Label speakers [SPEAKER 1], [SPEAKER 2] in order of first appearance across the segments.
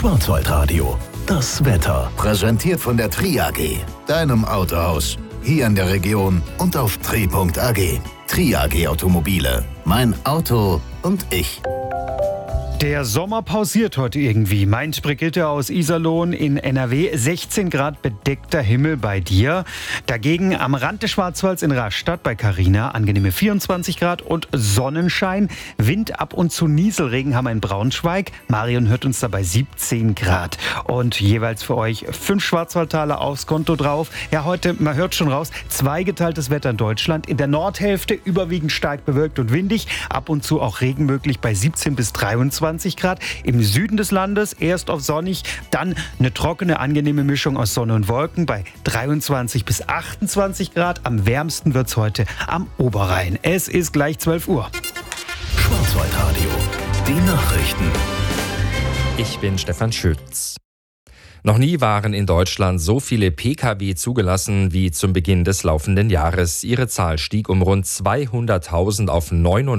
[SPEAKER 1] Schwarzwaldradio, das Wetter.
[SPEAKER 2] Präsentiert von der TRI-AG, deinem Autohaus. Hier in der Region und auf tri.ag. TRI-AG Automobile. Mein Auto und ich.
[SPEAKER 3] Der Sommer pausiert heute irgendwie. Meint Brigitte aus Iserlohn in NRW. 16 Grad bedeckter Himmel bei dir. Dagegen am Rand des Schwarzwalds in Rastatt bei Carina angenehme 24 Grad und Sonnenschein. Wind ab und zu Nieselregen haben wir in Braunschweig. Marion hört uns dabei 17 Grad. Und jeweils für euch 5 Schwarzwaldtaler aufs Konto drauf. Ja, heute, man hört schon raus, zweigeteiltes Wetter in Deutschland. In der Nordhälfte überwiegend stark bewölkt und windig. Ab und zu auch Regen möglich bei 17 bis 23 Grad. Im Süden des Landes erst auf sonnig, dann eine trockene, angenehme Mischung aus Sonne und Wolken bei 23 bis 28 Grad. Am wärmsten wird es heute am Oberrhein. Es ist gleich 12 Uhr.
[SPEAKER 1] Schwarzwaldradio, die Nachrichten.
[SPEAKER 4] Ich bin Stefan Schütz. Noch nie waren in Deutschland so viele Pkw zugelassen wie zum Beginn des laufenden Jahres. Ihre Zahl stieg um rund 200.000 auf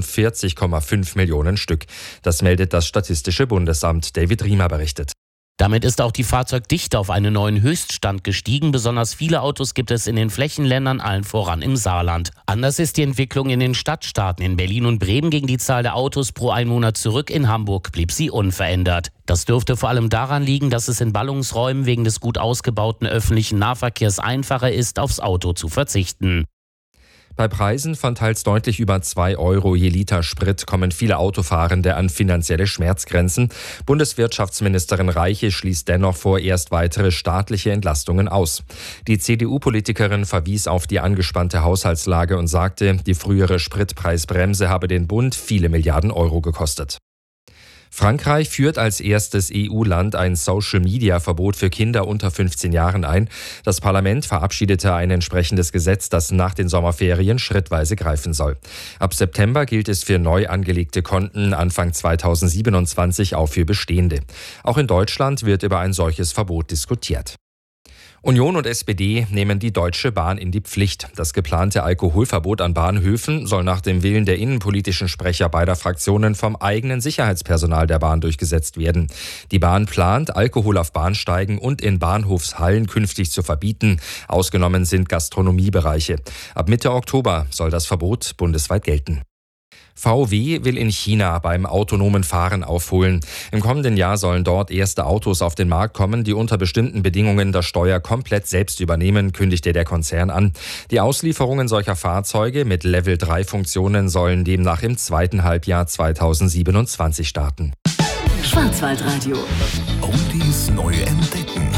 [SPEAKER 4] 49,5 Millionen Stück. Das meldet das Statistische Bundesamt. David Riemer berichtet.
[SPEAKER 5] Damit ist auch die Fahrzeugdichte auf einen neuen Höchststand gestiegen. Besonders viele Autos gibt es in den Flächenländern, allen voran im Saarland. Anders ist die Entwicklung in den Stadtstaaten. In Berlin und Bremen ging die Zahl der Autos pro Einwohner zurück. In Hamburg blieb sie unverändert. Das dürfte vor allem daran liegen, dass es in Ballungsräumen wegen des gut ausgebauten öffentlichen Nahverkehrs einfacher ist, aufs Auto zu verzichten.
[SPEAKER 4] Bei Preisen von teils deutlich über 2 Euro je Liter Sprit kommen viele Autofahrende an finanzielle Schmerzgrenzen. Bundeswirtschaftsministerin Reiche schließt dennoch vorerst weitere staatliche Entlastungen aus. Die CDU-Politikerin verwies auf die angespannte Haushaltslage und sagte, die frühere Spritpreisbremse habe den Bund viele Milliarden Euro gekostet. Frankreich führt als erstes EU-Land ein Social-Media-Verbot für Kinder unter 15 Jahren ein. Das Parlament verabschiedete ein entsprechendes Gesetz, das nach den Sommerferien schrittweise greifen soll. Ab September gilt es für neu angelegte Konten, Anfang 2027 auch für bestehende. Auch in Deutschland wird über ein solches Verbot diskutiert. Union und SPD nehmen die Deutsche Bahn in die Pflicht. Das geplante Alkoholverbot an Bahnhöfen soll nach dem Willen der innenpolitischen Sprecher beider Fraktionen vom eigenen Sicherheitspersonal der Bahn durchgesetzt werden. Die Bahn plant, Alkohol auf Bahnsteigen und in Bahnhofshallen künftig zu verbieten. Ausgenommen sind Gastronomiebereiche. Ab Mitte Oktober soll das Verbot bundesweit gelten. VW will in China beim autonomen Fahren aufholen. Im kommenden Jahr sollen dort erste Autos auf den Markt kommen, die unter bestimmten Bedingungen das Steuer komplett selbst übernehmen, kündigte der Konzern an. Die Auslieferungen solcher Fahrzeuge mit Level-3-Funktionen sollen demnach im zweiten Halbjahr 2027 starten.
[SPEAKER 6] Schwarzwaldradio.
[SPEAKER 1] Oldies neu entdecken.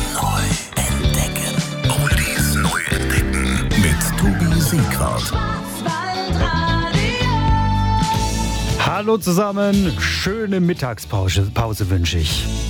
[SPEAKER 1] Oldies neu entdecken. Mit Tobi Siegwart.
[SPEAKER 3] Hallo zusammen, schöne Mittagspause wünsche ich.